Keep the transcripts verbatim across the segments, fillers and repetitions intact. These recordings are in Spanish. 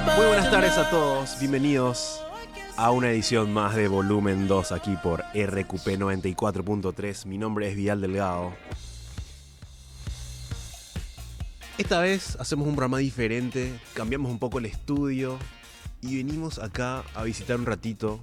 Muy buenas tardes a todos, bienvenidos a una edición más de Volumen dos aquí por R Q P noventa y cuatro punto tres. Mi nombre es Vidal Delgado. Esta vez hacemos un programa diferente, cambiamos un poco el estudio y venimos acá a visitar un ratito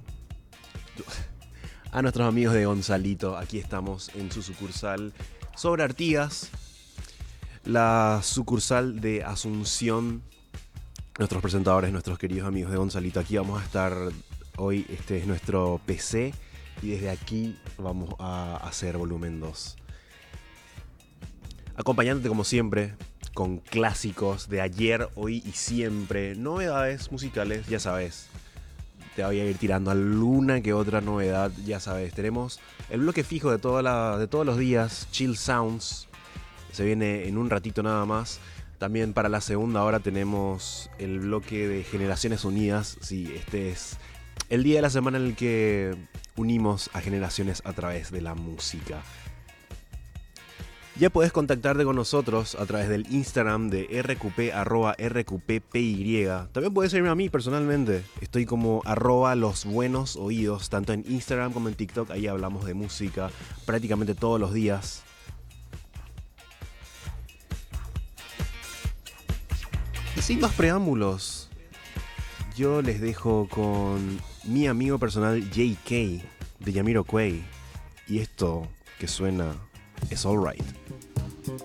a nuestros amigos de Gonzalito. Aquí estamos en su sucursal sobre Artigas, la sucursal de Asunción. Nuestros presentadores, nuestros queridos amigos de Gonzalito. Aquí vamos a estar hoy, este es nuestro P C y desde aquí vamos a hacer Volumen dos. Acompañándote como siempre con clásicos de ayer, hoy y siempre. Novedades musicales, ya sabes. Te voy a ir tirando alguna que otra novedad, ya sabes. Tenemos el bloque fijo de, toda la, de todos los días, Chill Sounds. Se viene en un ratito nada más. También para la segunda hora tenemos el bloque de Generaciones Unidas. Sí, este es el día de la semana en el que unimos a generaciones a través de la música. Ya podés contactarte con nosotros a través del Instagram de R Q P, arroba R Q P P Y. También podés seguirme a mí personalmente. Estoy como arroba los buenos oídos, tanto en Instagram como en TikTok. Ahí hablamos de música prácticamente todos los días. Y sin más preámbulos, yo les dejo con mi amigo personal J K de Jamiroquai. Y esto que suena es Alright.